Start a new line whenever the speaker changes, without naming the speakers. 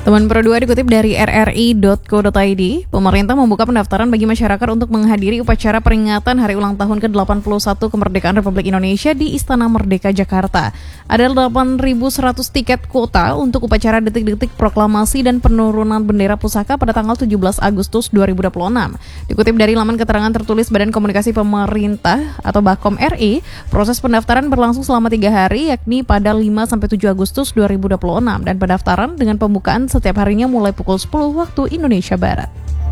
Teman Pro 2 dikutip dari rri.co.id, pemerintah membuka pendaftaran bagi masyarakat untuk menghadiri upacara peringatan Hari Ulang Tahun ke-81 Kemerdekaan Republik Indonesia di Istana Merdeka, Jakarta. Ada 8.100 tiket kuota untuk upacara detik-detik proklamasi dan penurunan bendera pusaka pada tanggal 17 Agustus 2026. Dikutip dari laman keterangan tertulis Badan Komunikasi Pemerintah atau Bakom RI, proses pendaftaran berlangsung selama 3 hari, yakni pada 5-7 Agustus 2026, dan pendaftaran dengan pembukaan setiap harinya mulai pukul 10 waktu Indonesia Barat.